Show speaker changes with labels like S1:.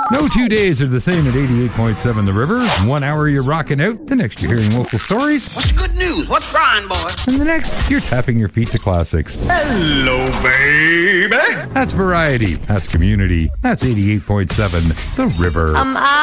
S1: No 2 days are the same at 88.7 The River. 1 hour you're rocking out, the next you're hearing local stories.
S2: What's the good news? What's frying, boys?
S1: And the next, you're tapping your feet to classics.
S3: Hello, baby.
S1: That's variety. That's community. That's 88.7 The River.